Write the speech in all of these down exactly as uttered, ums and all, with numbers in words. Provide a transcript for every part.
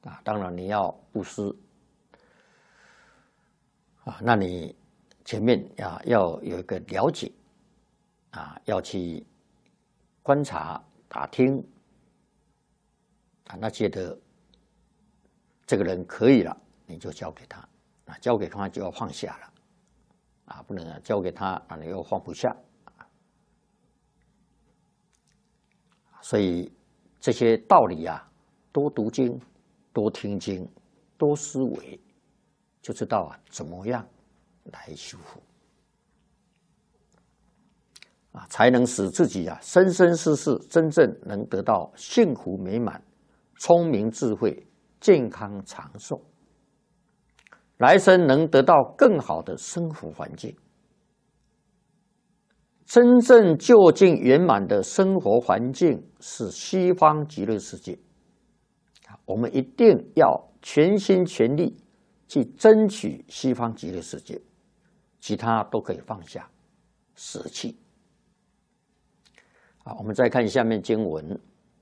啊，当然你要布施啊，那你前面啊要有一个了解啊，要去观察打听啊，那觉得这个人可以了，你就交给他啊，交给他就要放下了啊，不能交给他啊，你又放不下。所以这些道理啊，多读经，多听经，多思维，就知道啊怎么样来修复啊，才能使自己啊生生世世真正能得到幸福美满、聪明智慧、健康长寿，来生能得到更好的生活环境。真正究竟圆满的生活环境是西方极乐世界，我们一定要全心全力去争取西方极乐世界，其他都可以放下舍弃。好，我们再看下面经文：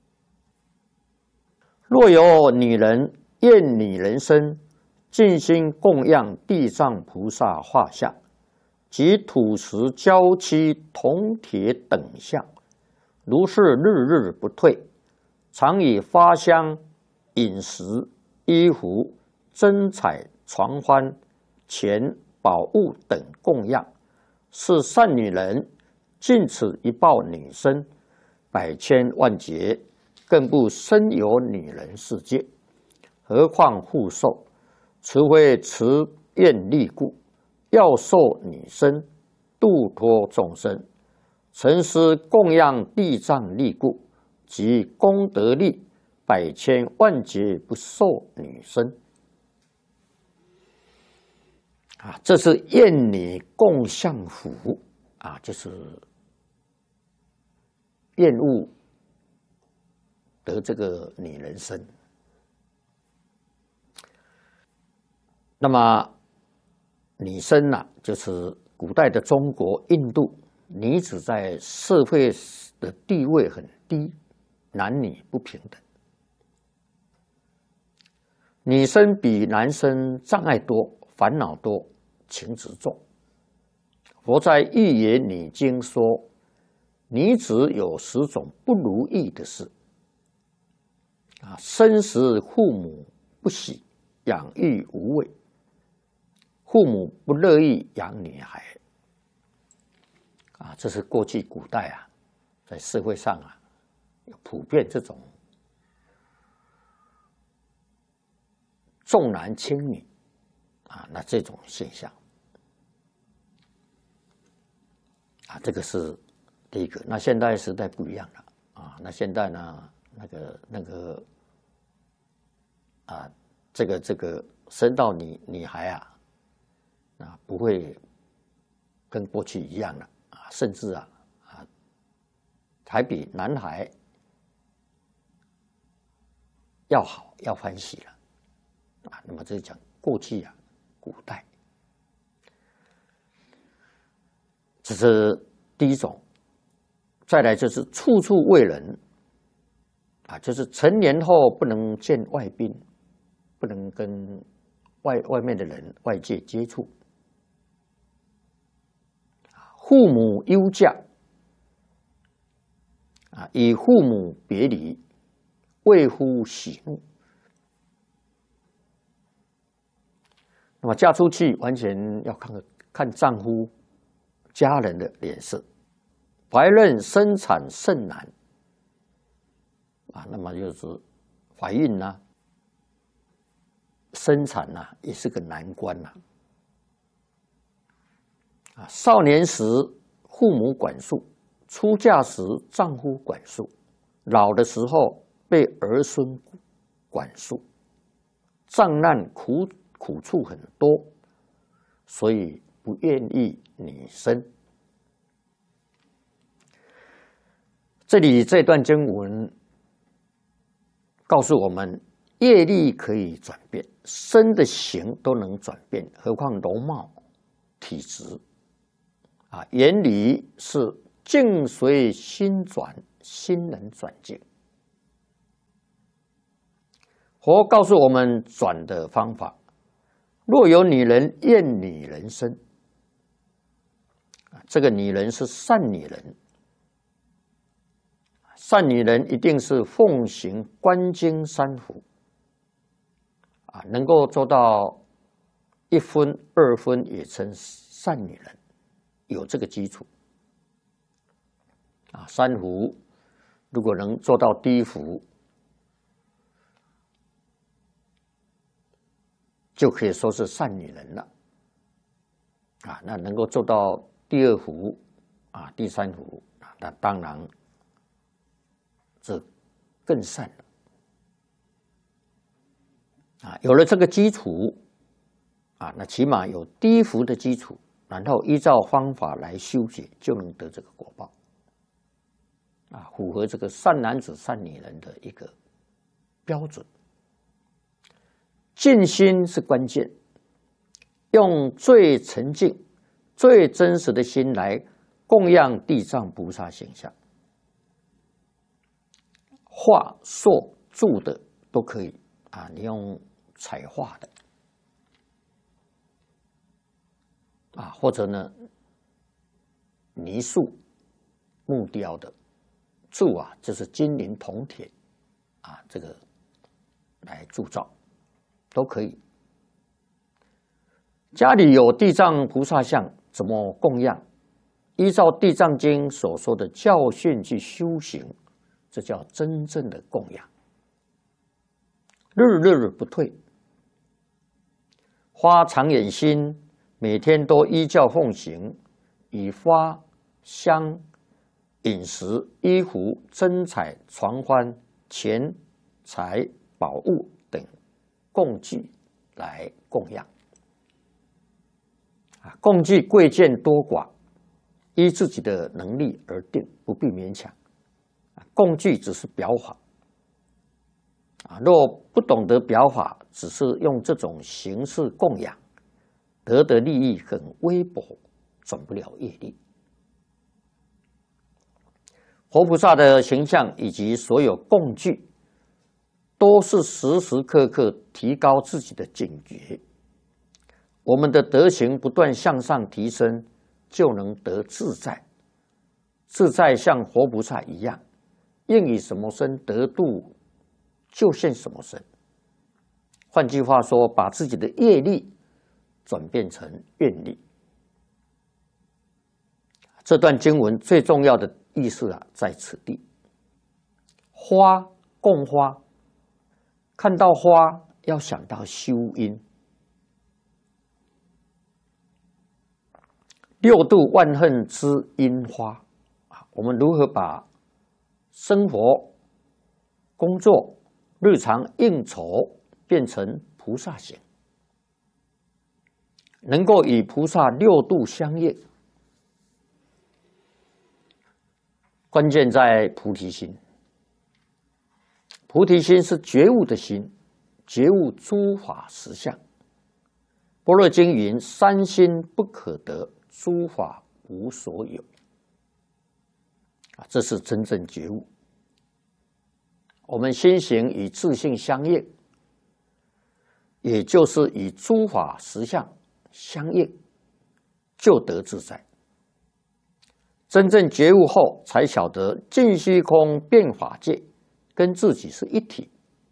若有女人厌女人身，尽心供养地藏菩萨画像及土石、胶漆、铜铁等相，如是日日不退，常以花香、饮食、衣服、珍彩、床幡、钱、宝物等供养，是善女人，尽此一报女身，百千万劫，更不生有女人世界，何况复受？除非慈愿力故，要受女身，度脱众生，诚思供养地藏力故，即功德力，百千万劫不受女身。啊，这是厌女共相福啊，就是厌恶得这个女人身。那么女生呢、啊，就是古代的中国、印度女子在社会的地位很低，男女不平等，女生比男生障碍多、烦恼多、情执重。佛在《寓言女经》说，女子有十种不如意的事啊，生时父母不喜，养育无味。父母不乐意养女孩，啊，这是过去古代啊，在社会上啊，有普遍这种重男轻女啊，那这种现象啊，这个是第一个。那现代时代不一样了啊，那现在呢，那个那个啊，这个这个生到女女孩啊。啊，不会跟过去一样了啊，甚至啊啊，还比男孩要好，要欢喜了啊。那么这讲过去啊，古代，这是第一种。再来就是处处为人啊，就是成年后不能见外宾，不能跟外外面的人、外界接触。父母忧嫁啊，与父母别离，为夫喜怒。那么嫁出去完全要看看丈夫、家人的脸色。怀孕生产甚难啊，那么就是怀孕呢、啊，生产呢、啊、也是个难关呐、啊。啊，少年时父母管束，出嫁时丈夫管束，老的时候被儿孙管束，障难苦苦处很多，所以不愿意女生。这里这段经文告诉我们，业力可以转变，身的形都能转变，何况容貌、体质。啊，原理是境随心转，心能转境。《 佛告诉我们转的方法：若有女人厌女人身，这个女人是善女人，善女人一定是奉行观经三福啊，能够做到一分二分也称善女人，有这个基础啊。三福如果能做到第一福，就可以说是善女人了啊。那能够做到第二福啊、第三福啊，那当然这更善了啊。有了这个基础啊，那起码有第一福的基础，然后依照方法来修解，就能得这个果报啊，符合这个善男子、善女人的一个标准。静心是关键，用最沉静、最真实的心来供养地藏菩萨形象，画、塑、铸的都可以啊，你用彩画的啊，或者呢泥塑、木雕的，铸啊就是金银铜铁啊，这个来铸造。都可以。家里有地藏菩萨像，怎么供养？依照《地藏经》所说的教训去修行，这叫真正的供养，日日不退。花常眼心，每天都依教奉行，以花、香、饮食、衣服、真彩、传欢、钱财、宝物等供具来供养啊，供具贵贱多寡，依自己的能力而定，不必勉强。供具只是表法啊，若不懂得表法，只是用这种形式供养，得的利益很微薄，转不了业力。活菩萨的形象以及所有供具，都是时时刻刻提高自己的警觉。我们的德行不断向上提升，就能得自在。自在像活菩萨一样，应以什么身得度，就现什么身。换句话说，把自己的业力转变成愿力。这段经文最重要的意思啊，在此地。花供花，看到花要想到修因。六度万恨之因花啊，我们如何把生活、工作、日常应酬变成菩萨行，能够与菩萨六度相应？关键在菩提心。菩提心是觉悟的心，觉悟诸法实相。般若经云：三心不可得，诸法无所有。啊，这是真正觉悟。我们心行与自性相应，也就是与诸法实相相应，就得自在。真正觉悟后，才晓得尽虚空变法界跟自己是一体。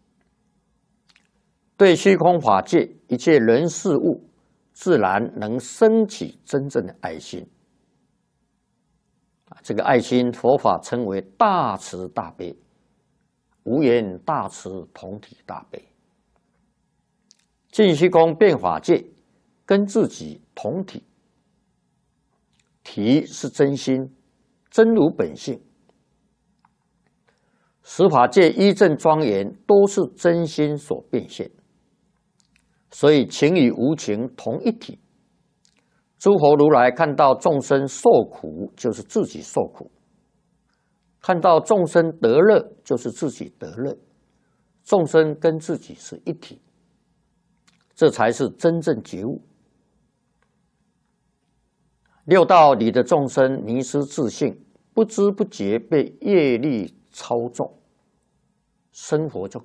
对虚空法界一切人事物，自然能升起真正的爱心。这个爱心，佛法称为大慈大悲，无言大慈，同体大悲。尽虚空变法界，跟自己同体。体是真心，真如本性。十法界一正庄严，都是真心所变现。所以情与无情同一体。诸佛如来看到众生受苦，就是自己受苦；看到众生得乐，就是自己得乐。众生跟自己是一体，这才是真正觉悟。六道里的众生迷失自性，不知不觉被业力操纵，生活就